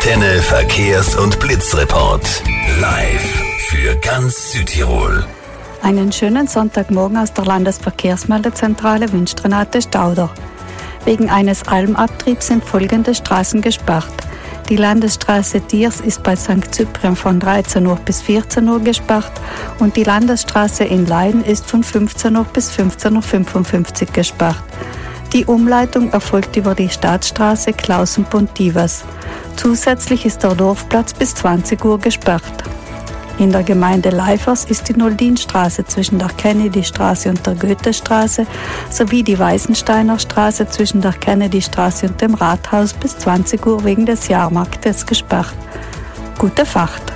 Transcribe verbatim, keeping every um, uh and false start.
Antenne Verkehrs- und Blitzreport. Live für ganz Südtirol. Einen schönen Sonntagmorgen aus der Landesverkehrsmeldezentrale wünscht Renate Stauder. Wegen eines Almabtriebs sind folgende Straßen gesperrt. Die Landesstraße Diers ist bei Sankt Cyprien von dreizehn Uhr bis vierzehn Uhr gesperrt und die Landesstraße in Leiden ist von fünfzehn Uhr bis fünfzehn Uhr fünfundfünfzig gesperrt. Die Umleitung erfolgt über die Staatsstraße Klausenbund-Dievers. Zusätzlich ist der Dorfplatz bis zwanzig Uhr gesperrt. In der Gemeinde Leifers ist die Noldinstraße zwischen der Kennedystraße und der Goethestraße sowie die Weißensteiner Straße zwischen der Kennedystraße und dem Rathaus bis zwanzig Uhr wegen des Jahrmarktes gesperrt. Gute Fahrt!